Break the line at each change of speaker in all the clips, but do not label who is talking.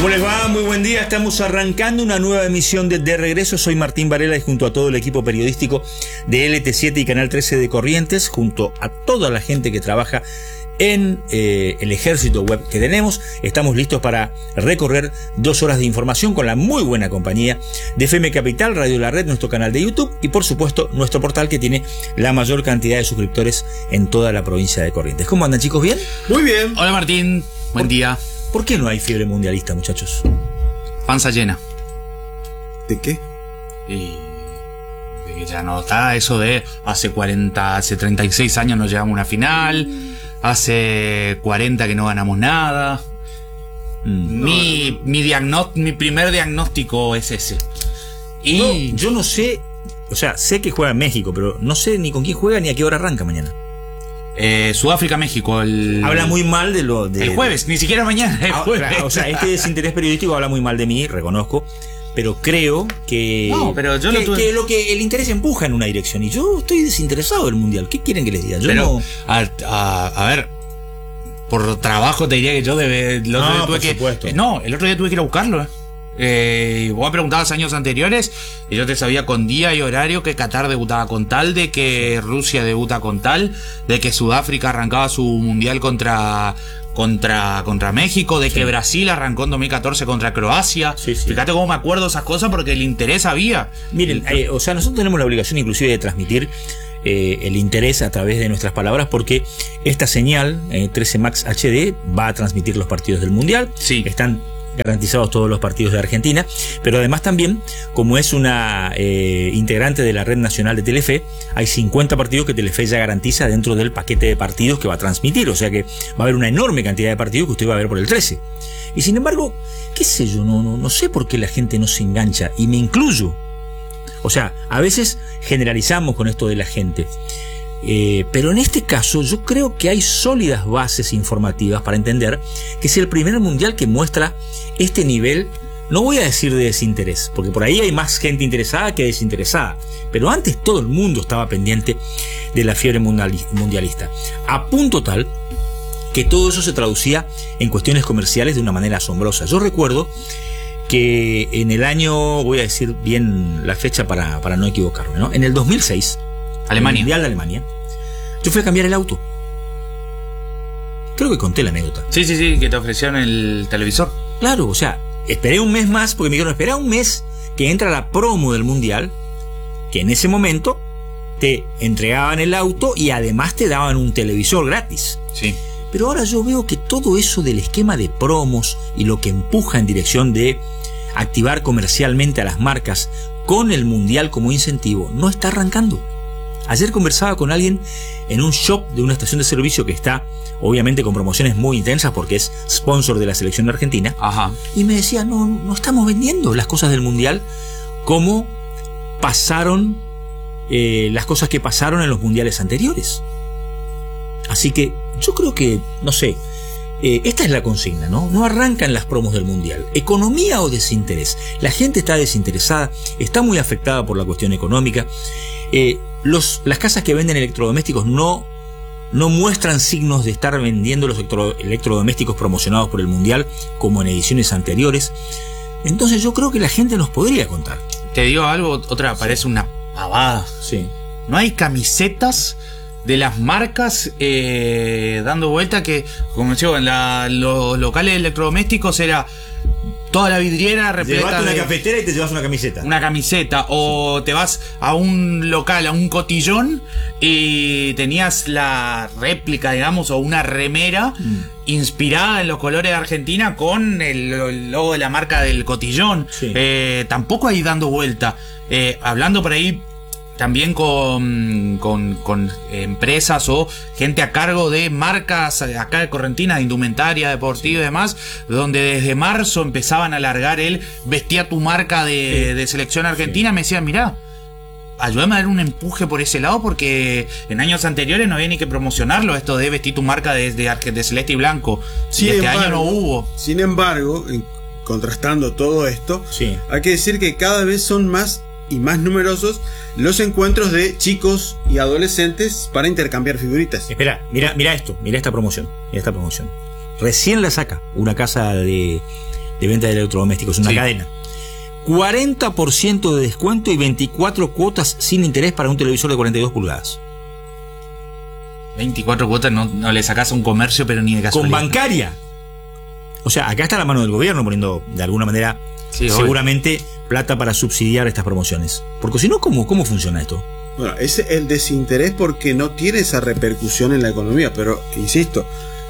¿Cómo les va? Muy buen día. Estamos arrancando una nueva emisión de Regreso. Soy Martín Varela y junto a todo el equipo periodístico de LT7 y Canal 13 de Corrientes, junto a toda la gente que trabaja en el ejército web que tenemos, estamos listos para recorrer 2 horas de información con la muy buena compañía de FM Capital, Radio La Red, nuestro canal de YouTube y por supuesto nuestro portal que tiene la mayor cantidad de suscriptores en toda la provincia de Corrientes. ¿Cómo andan, chicos? ¿Bien?
Muy bien.
Hola, Martín. Buen día.
¿Por qué no hay fiebre mundialista, muchachos?
Panza llena.
¿De qué?
Y de que ya no está eso de hace 36 años no llegamos a una final, hace 40 que no ganamos nada. Mi primer diagnóstico es ese. Y
yo no sé, o sea, sé que juega en México, pero no sé ni con quién juega ni a qué hora arranca mañana.
Sudáfrica-México.
Habla muy mal de lo de...
El jueves, ni siquiera mañana, el jueves.
O sea, este desinterés periodístico habla muy mal de mí, reconozco, pero creo que...
No, pero yo
que el interés empuja en una dirección y yo estoy desinteresado del Mundial. ¿Qué quieren que les diga? Yo
pero,
no...
a ver, por trabajo te diría que yo el otro día tuve que ir a buscarlo, vos me preguntabas años anteriores y yo te sabía con día y horario que Qatar debutaba con tal, de que Rusia debuta con tal, de que Sudáfrica arrancaba su mundial contra México, de que Brasil arrancó en 2014 contra Croacia.
Sí.
Fíjate cómo me acuerdo esas cosas porque el interés había.
Miren, o sea, nosotros tenemos la obligación inclusive de transmitir el interés a través de nuestras palabras porque esta señal 13 Max HD va a transmitir los partidos del mundial.
Sí.
Están garantizados todos los partidos de Argentina, pero además también, como es una integrante de la red nacional de Telefe, hay 50 partidos que Telefe ya garantiza dentro del paquete de partidos que va a transmitir, o sea que va a haber una enorme cantidad de partidos que usted va a ver por el 13. Y sin embargo, qué sé yo, no sé por qué la gente no se engancha, y me incluyo. O sea, a veces generalizamos con esto de la gente. Pero en este caso yo creo que hay sólidas bases informativas para entender que es el primer mundial que muestra este nivel, no voy a decir de desinterés, porque por ahí hay más gente interesada que desinteresada, pero antes todo el mundo estaba pendiente de la fiebre mundialista, a punto tal que todo eso se traducía en cuestiones comerciales de una manera asombrosa. Yo recuerdo que en el año, voy a decir bien la fecha para no equivocarme, ¿no? En el 2006,
Alemania.
El Mundial de Alemania, yo fui a cambiar el auto. Creo que conté la anécdota.
Sí, que te ofrecieron el televisor.
Claro, o sea, esperé un mes más, porque me dijeron, espera un mes que entra la promo del Mundial, que en ese momento te entregaban el auto y además te daban un televisor gratis.
Sí.
Pero ahora yo veo que todo eso del esquema de promos y lo que empuja en dirección de activar comercialmente a las marcas con el Mundial como incentivo no está arrancando. Ayer conversaba con alguien en un shop de una estación de servicio que está obviamente con promociones muy intensas porque es sponsor de la selección de Argentina.
Ajá.
Y me decía, no estamos vendiendo las cosas del Mundial como pasaron las cosas que pasaron en los mundiales anteriores. Así que yo creo que, no sé, esta es la consigna, ¿no? No arrancan las promos del Mundial. ¿Economía o desinterés? La gente está desinteresada, está muy afectada por la cuestión económica. Las casas que venden electrodomésticos no muestran signos de estar vendiendo los electrodomésticos promocionados por el Mundial como en ediciones anteriores. Entonces yo creo que la gente nos podría contar.
Te digo algo, otra parece una pavada.
Sí.
No hay camisetas de las marcas dando vuelta que, como decía, en los locales electrodomésticos era toda la vidriera repleta.
Llevate una cafetera y te llevas una camiseta.
Una camiseta. O te vas a un local, a un cotillón, y tenías la réplica, digamos, o una remera inspirada en los colores de Argentina con el logo de la marca del cotillón.
Sí.
Tampoco hay dando vuelta. Hablando por ahí también con empresas o gente a cargo de marcas acá de Correntina, de indumentaria deportiva y demás, donde desde marzo empezaban a largar vestía tu marca de selección argentina. Sí. Me decían, mirá, ayúdame a dar un empuje por ese lado porque en años anteriores no había ni que promocionarlo, esto de vestir tu marca de celeste y blanco. Y este año no hubo.
Sin embargo, contrastando todo esto,
sí,
hay que decir que cada vez son más y más numerosos los encuentros de chicos y adolescentes para intercambiar figuritas.
Espera, mira esto, mira esta promoción. Recién la saca una casa de de venta de electrodomésticos, una cadena. 40% de descuento y 24 cuotas sin interés para un televisor de 42 pulgadas.
24 cuotas no le sacás a un comercio, pero ni de casualidad.
Con bancaria. O sea, acá está la mano del gobierno poniendo de alguna manera seguramente plata para subsidiar estas promociones. Porque si no, ¿cómo funciona esto?
Bueno, es el desinterés porque no tiene esa repercusión en la economía, pero insisto,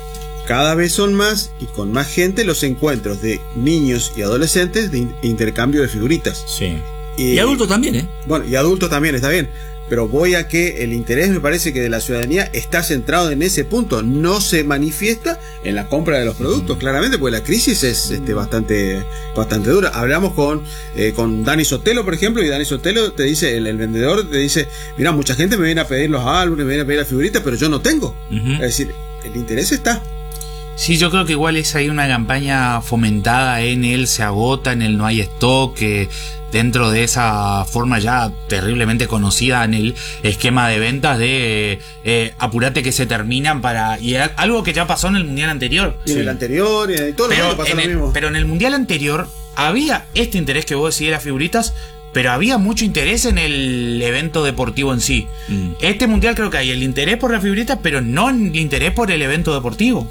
cada vez son más y con más gente los encuentros de niños y adolescentes de intercambio de figuritas.
Sí. Y adultos también, ¿eh?
Bueno, y adultos también, está bien. Pero voy a que el interés, me parece que de la ciudadanía está centrado en ese punto. No se manifiesta en la compra de los productos, claramente, porque la crisis es bastante dura. Hablamos con Dani Sotelo, por ejemplo, y Dani Sotelo te dice, el vendedor te dice, mira, mucha gente me viene a pedir los álbumes, me viene a pedir las figuritas, pero yo no tengo. Es decir, el interés está.
Sí, yo creo que igual es ahí una campaña fomentada en el se agota, en el no hay stock, dentro de esa forma ya terriblemente conocida en el esquema de ventas de apurate que se terminan para... Y algo que ya pasó en el mundial anterior.
Y en el anterior, y en todo lo que pasó lo mismo.
Pero en el mundial anterior había este interés que vos decís de las figuritas, pero había mucho interés en el evento deportivo en sí. Este mundial creo que hay el interés por las figuritas, pero no el interés por el evento deportivo.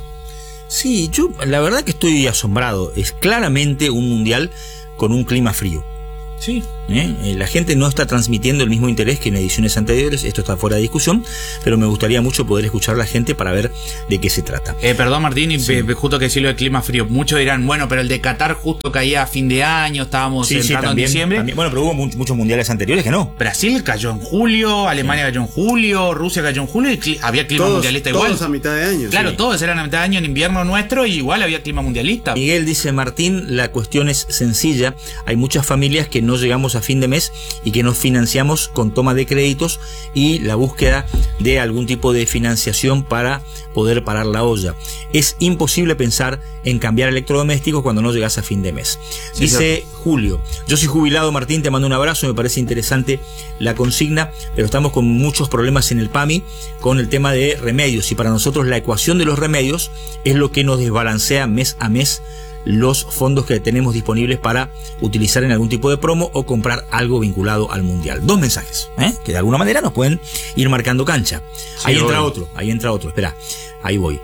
Sí, yo la verdad que estoy asombrado. Es claramente un mundial con un clima frío.
Sí.
La gente no está transmitiendo el mismo interés que en ediciones anteriores, esto está fuera de discusión, pero me gustaría mucho poder escuchar a la gente para ver de qué se trata.
Perdón, Martín, y justo que decirlo del clima frío, muchos dirán, bueno, pero el de Qatar justo caía a fin de año, estábamos entrando
también,
en diciembre.
También. Bueno, pero hubo muchos mundiales anteriores que no.
Brasil cayó en julio, Alemania cayó en julio, Rusia cayó en julio y había clima mundialista igual.
Todos a mitad de año.
Claro, todos eran a mitad de año en invierno nuestro y igual había clima mundialista.
Miguel dice, Martín, la cuestión es sencilla, hay muchas familias que no llegamos a fin de mes y que nos financiamos con toma de créditos y la búsqueda de algún tipo de financiación para poder parar la olla. Es imposible pensar en cambiar electrodomésticos cuando no llegas a fin de mes. Sí, dice Julio, yo soy jubilado, Martín, te mando un abrazo, me parece interesante la consigna, pero estamos con muchos problemas en el PAMI con el tema de remedios y para nosotros la ecuación de los remedios es lo que nos desbalancea mes a mes los fondos que tenemos disponibles para utilizar en algún tipo de promo o comprar algo vinculado al mundial. 2 mensajes, que de alguna manera nos pueden ir marcando cancha. Sí, ahí entra otro, espera, ahí voy.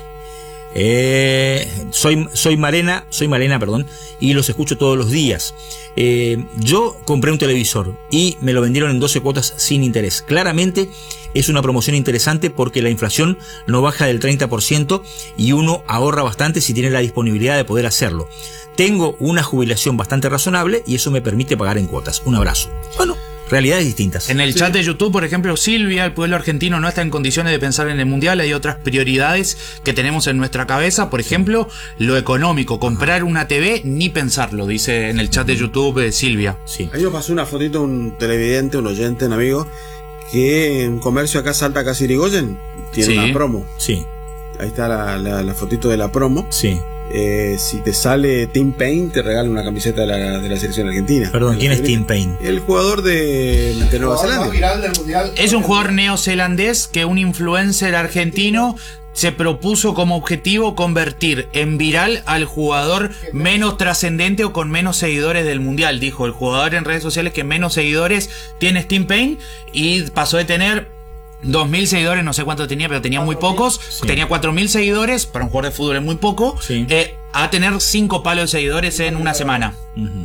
Soy Malena, y los escucho todos los días. Yo compré un televisor y me lo vendieron en 12 cuotas sin interés. Claramente es una promoción interesante porque la inflación no baja del 30% y uno ahorra bastante si tiene la disponibilidad de poder hacerlo. Tengo una jubilación bastante razonable y eso me permite pagar en cuotas. Un abrazo. Bueno, realidades distintas.
En el chat de YouTube, por ejemplo, Silvia, el pueblo argentino no está en condiciones de pensar en el mundial, hay otras prioridades que tenemos en nuestra cabeza, por ejemplo, lo económico, comprar una TV, ni pensarlo, dice en el chat de YouTube Silvia.
Sí. Ahí nos pasó una fotito un televidente, un oyente, un amigo, que en un comercio acá Salta Casi Irigoyen tiene una promo.
Sí.
Ahí está la fotito de la promo.
Sí.
Si te sale Tim Payne, te regala una camiseta de la selección argentina.
Perdón, ¿quién es Tim Payne?
El jugador de Nueva Zelanda.
Es un jugador neozelandés que un influencer argentino se propuso como objetivo convertir en viral al jugador menos trascendente o con menos seguidores del mundial. Dijo el jugador en redes sociales que menos seguidores tiene Tim Payne y pasó de tener 2.000 seguidores, no sé cuánto tenía, pero tenía muy pocos. Sí. Tenía 4.000 seguidores, para un jugador de fútbol es muy poco. Sí. A tener 5 palos de seguidores en una semana.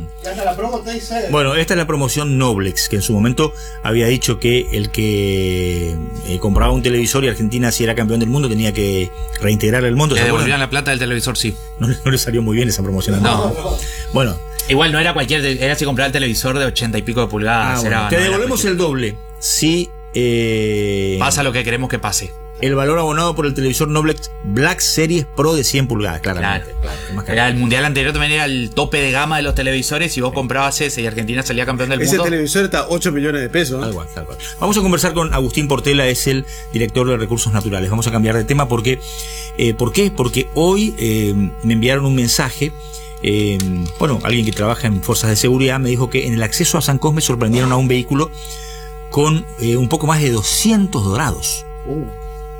Bueno, esta es la promoción Noblex, que en su momento había dicho que el que compraba un televisor y Argentina, si era campeón del mundo, tenía que reintegrar el monto.
Le devolvían la plata del televisor, sí.
No le salió muy bien esa promoción.
No.
Bueno.
Igual no era cualquier, era si compraba el televisor de 80 y pico de pulgadas.
Bueno. Te devolvemos el doble. Sí.
Pasa lo que queremos que pase.
El valor abonado por el televisor Noblex Black Series Pro de 100 pulgadas, claramente.
Claro. El mundial anterior también era el tope de gama de los televisores y vos comprabas ese y Argentina salía campeón del mundo.
Ese televisor está 8 millones de pesos.
Tal cual. Vamos a conversar con Agustín Portela, es el director de Recursos Naturales. Vamos a cambiar de tema porque ¿por qué? Porque hoy me enviaron un mensaje. Alguien que trabaja en fuerzas de seguridad me dijo que en el acceso a San Cosme sorprendieron a un vehículo con un poco más de 200 dorados.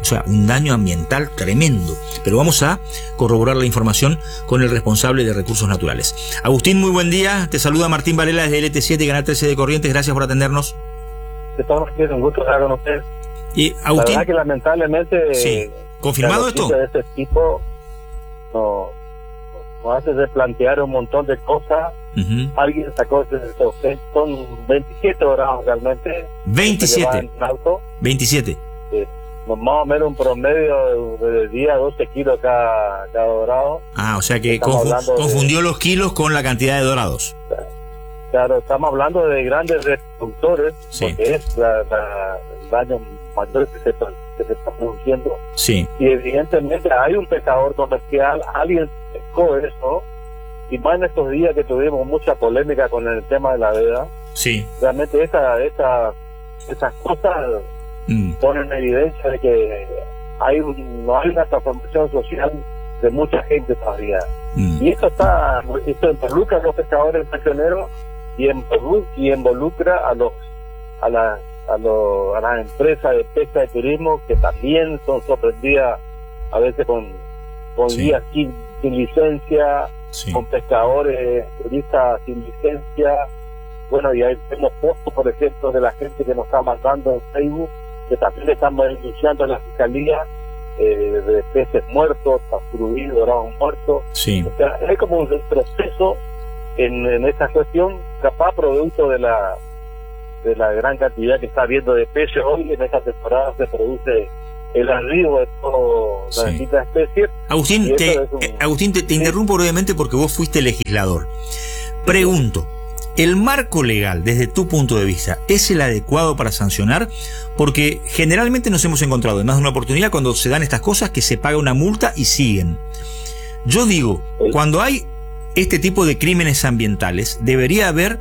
O sea, un daño ambiental tremendo. Pero vamos a corroborar la información con el responsable de Recursos Naturales. Agustín, muy buen día. Te saluda Martín Varela desde LT7, Canal 13 de Corrientes. Gracias por atendernos.
De todos modos, un gusto estar con usted.
Y Agustín,
la verdad que lamentablemente...
Sí. ¿Confirmado esto?
De este tipo nos hace replantear un montón de cosas. Alguien sacó son 27 grados realmente.
27.
En auto.
27.
Más o menos un promedio de día 12 kilos cada dorado.
Ah, o sea que confundió los kilos con la cantidad de dorados.
Claro, estamos hablando de grandes reproductores,
sí,
porque es el daño mayor que se está produciendo.
Sí.
Y evidentemente hay un pescador comercial, alguien pescó eso, y más en estos días que tuvimos mucha polémica con el tema de la veda.
Sí.
Realmente esas cosas ponen en evidencia de que no hay una transformación social de mucha gente todavía. Y esto involucra a los pescadores pensioneros y involucra a las empresas de pesca de turismo, que también son sorprendidas a veces con guías sin licencia, con pescadores turistas sin licencia. Bueno, y ahí tenemos fotos, por ejemplo, de la gente que nos está mandando en Facebook, que también le estamos denunciando a la fiscalía de peces muertos, pascurubidos, dorados muertos.
Sí.
O sea, hay como un retroceso en esta cuestión, capaz producto de la gran cantidad que está habiendo de peces hoy. En esta temporada se produce el arribo de todas las distintas especies.
Agustín, te interrumpo brevemente porque vos fuiste legislador. Pregunto, ¿el marco legal, desde tu punto de vista, es el adecuado para sancionar? Porque generalmente nos hemos encontrado en más de una oportunidad cuando se dan estas cosas que se paga una multa y siguen. Yo digo, cuando hay este tipo de crímenes ambientales, debería haber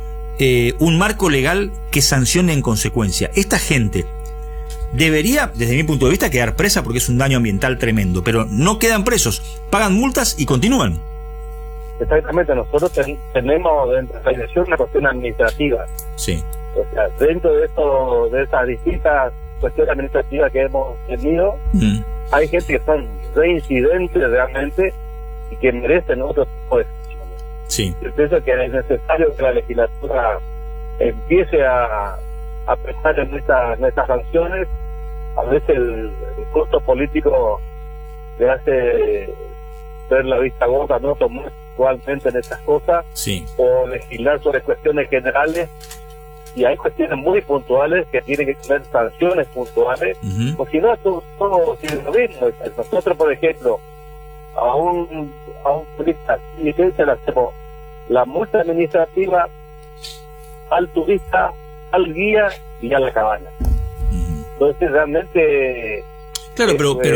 un marco legal que sancione en consecuencia. Esta gente debería, desde mi punto de vista, quedar presa porque es un daño ambiental tremendo, pero no quedan presos, pagan multas y continúan.
Exactamente, nosotros tenemos dentro de la dirección una cuestión administrativa.
Sí.
O sea, dentro de esas distintas cuestiones administrativas que hemos tenido, hay gente que son reincidentes realmente y que merecen otro tipo de sanciones.
Sí.
Yo pienso que es necesario que la legislatura empiece a pensar en estas sanciones. A veces el costo político le hace ver la vista gorda, no tomar actualmente en estas cosas,
sí,
o legislar sobre cuestiones generales, y hay cuestiones muy puntuales que tienen que tener sanciones puntuales, porque si no todo tiene lo mismo. Nosotros, por ejemplo, a un turista sin licencia le hacemos la multa administrativa al turista, al guía y a la cabaña. Entonces realmente
claro,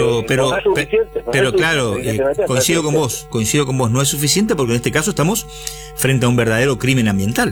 pero claro, coincido con vos, no es suficiente porque en este caso estamos frente a un verdadero crimen ambiental.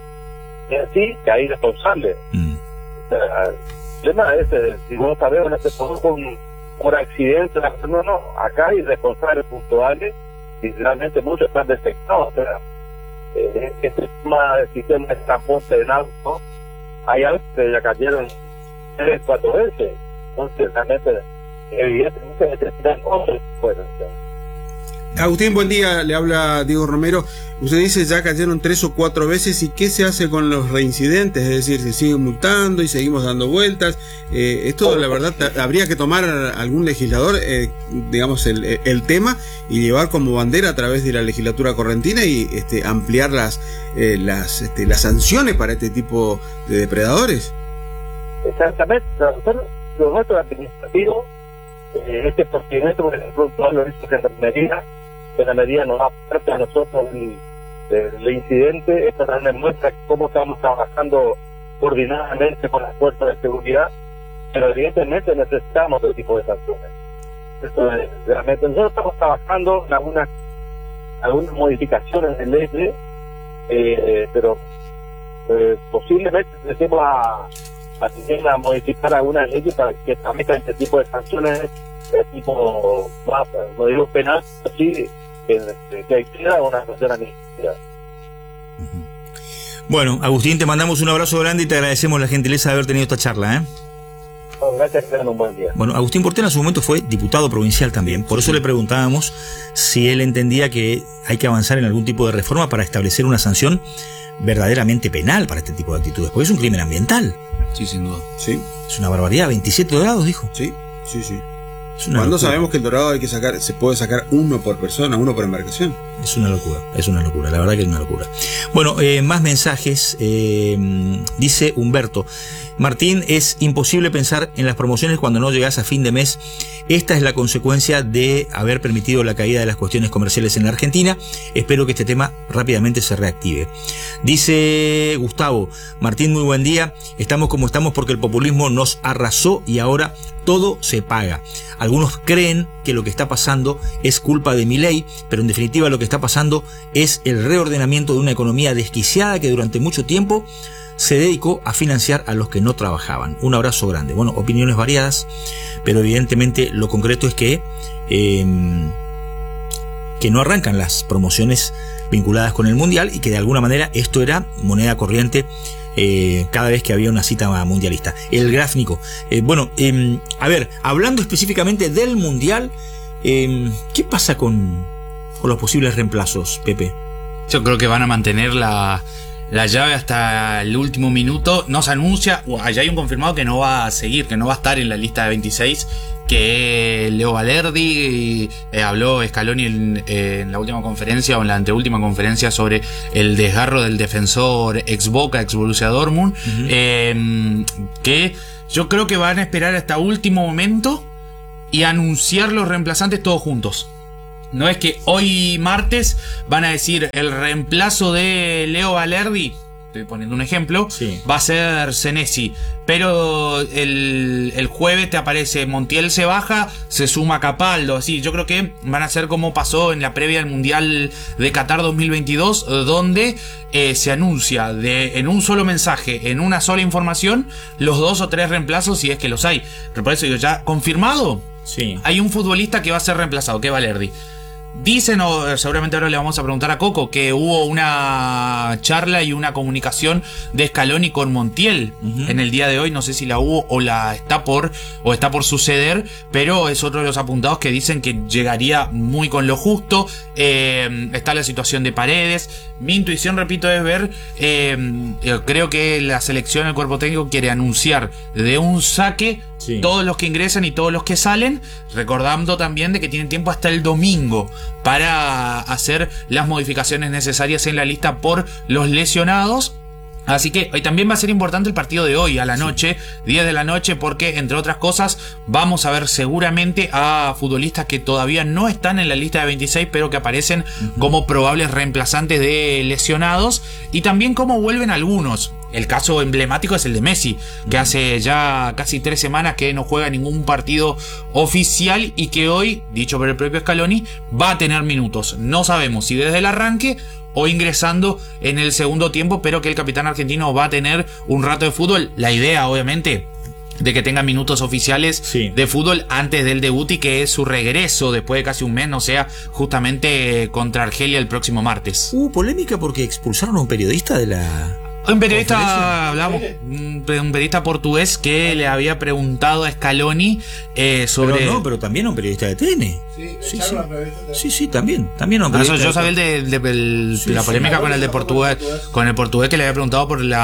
Sí, que hay responsables. O sea, el tema es, si vos sabés, se produjo un accidente, no, acá hay responsables puntuales y realmente muchos están detectados. O sea, este sistema de transporte en auto, hay autos que ya cayeron 3-4 veces. Entonces realmente evidentemente necesitan otros esfuerzos.
Agustín, buen día, le habla Diego Romero. Usted dice ya cayeron 3 o 4 veces, ¿y qué se hace con los reincidentes? Es decir, se siguen multando y seguimos dando vueltas. Esto, la verdad, habría que tomar algún legislador, digamos, el tema y llevar como bandera a través de la legislatura correntina y ampliar las sanciones para este tipo de depredadores. Exactamente.
Nosotros, los nuestros administrativos, este procedimiento, por ejemplo, todos los riesgos de la medida nos da parte a nosotros del incidente. Esto también muestra cómo estamos trabajando coordinadamente con las fuerzas de seguridad, pero evidentemente necesitamos otro tipo de sanciones. Esto es, realmente nosotros estamos trabajando en algunas modificaciones de leyes, pero posiblemente empecemos a modificar algunas leyes para que establezcan este tipo de sanciones de tipo, no digo penal, sí, que exista una sanción administrativa.
Bueno, Agustín, te mandamos un abrazo grande y te agradecemos la gentileza de haber tenido esta charla.
gracias, que tengan un buen día.
Bueno, Agustín Portela en su momento fue diputado provincial también, por eso le preguntábamos si él entendía que hay que avanzar en algún tipo de reforma para establecer una sanción verdaderamente penal para este tipo de actitudes, porque es un crimen ambiental.
Sí, sin duda.
Sí,
Es una barbaridad, 27 dorados, dijo.
sí.
Es una
Cuando
locura.
sabemos que el dorado se puede sacar uno por persona, uno por embarcación.
Es una locura, la verdad que es una locura. Bueno, más mensajes. Dice Humberto: Martín, es imposible pensar en las promociones cuando no llegas a fin de mes. Esta es la consecuencia de haber permitido la caída de las cuestiones comerciales en la Argentina. Espero que este tema rápidamente se reactive. Dice Gustavo: Martín, muy buen día. Estamos como estamos porque el populismo nos arrasó y ahora todo se paga. Algunos creen que lo que está pasando es culpa de Milei, pero en definitiva lo que está pasando es el reordenamiento de una economía desquiciada que durante mucho tiempo se dedicó a financiar a los que no trabajaban. Un abrazo grande. Bueno, opiniones variadas, pero evidentemente lo concreto es que no arrancan las promociones vinculadas con el Mundial y que de alguna manera esto era moneda corriente cada vez que había una cita mundialista. El gráfico. A ver, hablando específicamente del Mundial, ¿qué pasa con los posibles reemplazos, Pepe?
Yo creo que van a mantener la llave hasta el último minuto. No se anuncia, allá hay un confirmado que no va a seguir, que no va a estar en la lista de 26, que es Leo Valerdi. Habló Scaloni en la última conferencia o en la anteúltima conferencia sobre el desgarro del defensor ex Boca, ex Borussia Dortmund. Que yo creo que van a esperar hasta último momento y anunciar los reemplazantes todos juntos. No es que hoy martes van a decir el reemplazo de Leo Valerdi, estoy poniendo un ejemplo,
sí,
va a ser Senesi, pero el jueves te aparece Montiel, se baja, se suma Capaldo, así. Yo creo que van a ser como pasó en la previa del Mundial de Qatar 2022, donde se anuncia en un solo mensaje, en una sola información, los 2 o 3 reemplazos, si es que los hay. Pero por eso digo, ya confirmado,
sí,
hay un futbolista que va a ser reemplazado, que es Valerdi. Dicen, o seguramente ahora le vamos a preguntar a Coco, que hubo una charla y una comunicación de Scaloni con Montiel en el día de hoy. No sé si la hubo o está por suceder, pero es otro de los apuntados que dicen que llegaría muy con lo justo. Está la situación de Paredes. Mi intuición, repito, es ver, creo que la selección, el cuerpo técnico quiere anunciar de un saque, sí, todos los que ingresan y todos los que salen, recordando también de que tienen tiempo hasta el domingo para hacer las modificaciones necesarias en la lista por los lesionados. Así que hoy también va a ser importante el partido de hoy a la noche, 10 de la noche, porque entre otras cosas vamos a ver seguramente a futbolistas que todavía no están en la lista de 26, pero que aparecen como probables reemplazantes de lesionados, y también cómo vuelven algunos. El caso emblemático es el de Messi, que hace ya casi 3 semanas que no juega ningún partido oficial y que hoy, dicho por el propio Scaloni, va a tener minutos. No sabemos si desde el arranque o ingresando en el segundo tiempo, pero que el capitán argentino va a tener un rato de fútbol. La idea, obviamente, de que tenga minutos oficiales, sí, de fútbol antes del debut y que es su regreso después de casi un mes, no sea justamente contra Argelia el próximo martes.
Hubo polémica porque expulsaron a un periodista de la...
Un periodista, un periodista portugués que le había preguntado a Scaloni sobre...
Pero también a un periodista de TN. Sí, también a un periodista.
Yo sabía la polémica con el de portugués, con el portugués, que le había preguntado por el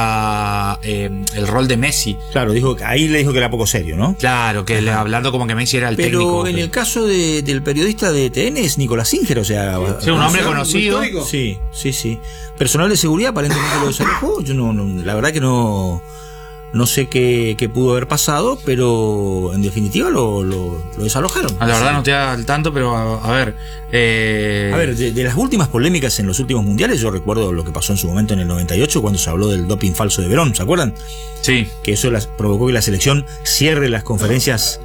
rol de Messi.
Claro, ahí le dijo que era poco serio, ¿no?
Claro, que hablando como que Messi era el técnico.
Pero en el caso del periodista de TN es Nicolás Singer, o sea...
Sí, un hombre conocido.
Sí. Personal de seguridad aparentemente lo desalojó. Yo la verdad que no sé qué pudo haber pasado, pero en definitiva lo desalojaron.
La verdad no estoy al tanto, pero a ver.
De las últimas polémicas en los últimos mundiales, yo recuerdo lo que pasó en su momento en el 98 cuando se habló del doping falso de Verón, ¿se acuerdan?
Sí.
Que eso provocó que la selección cierre las conferencias.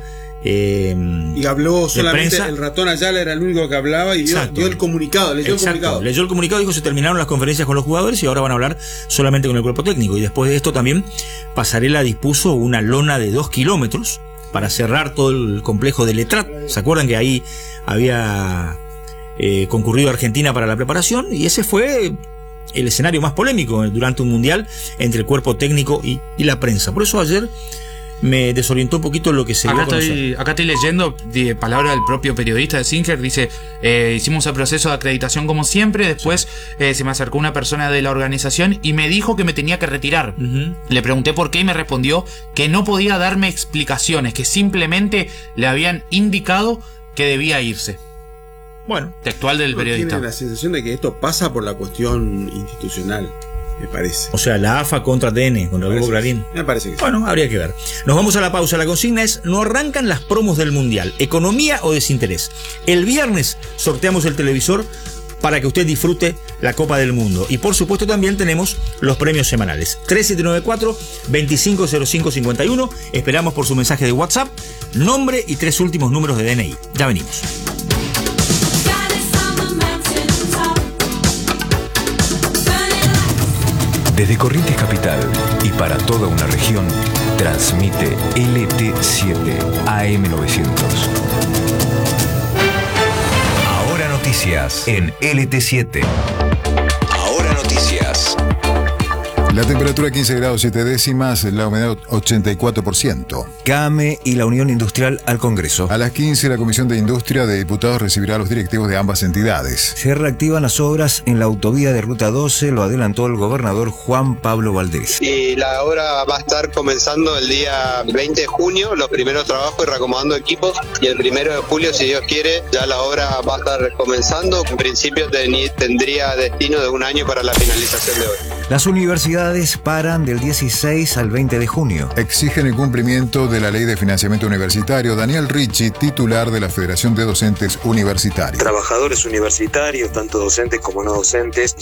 Y habló solamente el ratón Ayala, era el único que hablaba y dio el comunicado, leyó el comunicado,
dijo se terminaron las conferencias con los jugadores y ahora van a hablar solamente con el cuerpo técnico. Y después de esto también Pasarela dispuso una lona de 2 kilómetros para cerrar todo el complejo de Letrat. ¿Se acuerdan que ahí había concurrido Argentina para la preparación? Y ese fue el escenario más polémico durante un mundial entre el cuerpo técnico y la prensa. Por eso ayer me desorientó un poquito lo que se dio a conocer.
Acá estoy leyendo de palabra del propio periodista de Singer. Dice, hicimos el proceso de acreditación como siempre. Después se me acercó una persona de la organización y me dijo que me tenía que retirar. Le pregunté por qué y me respondió que no podía darme explicaciones, que simplemente le habían indicado que debía irse. Bueno, textual del periodista.
Tiene la sensación de que esto pasa por la cuestión institucional, me parece.
O sea, la AFA contra TN, contra el Grupo Clarín.
Me parece que sí.
Bueno, habría que ver. Nos vamos a la pausa. La consigna es: no arrancan las promos del Mundial. ¿Economía o desinterés? El viernes sorteamos el televisor para que usted disfrute la Copa del Mundo. Y por supuesto también tenemos los premios semanales. 3794-250551. Esperamos por su mensaje de WhatsApp, nombre y 3 últimos números de DNI. Ya venimos.
Desde Corrientes Capital y para toda una región, transmite LT7 AM900. Ahora noticias en LT7. Ahora noticias.
La temperatura 15 grados 7 décimas, la humedad 84%.
CAME y la Unión Industrial al Congreso.
A las 15 la Comisión de Industria de Diputados recibirá a los directivos de ambas entidades.
Se reactivan las obras en la autovía de Ruta 12, lo adelantó el gobernador Juan Pablo Valdés.
Y la obra va a estar comenzando el día 20 de junio, los primeros trabajos y reacomodando equipos, y el 1 de julio, si Dios quiere, ya la obra va a estar comenzando. En principio tendría destino de 1 año para la finalización de hoy.
Las universidades paran del 16 al 20 de junio.
Exigen el cumplimiento de la Ley de Financiamiento Universitario. Daniel Ricci, titular de la Federación de Docentes Universitarios.
Trabajadores universitarios, tanto docentes como no docentes,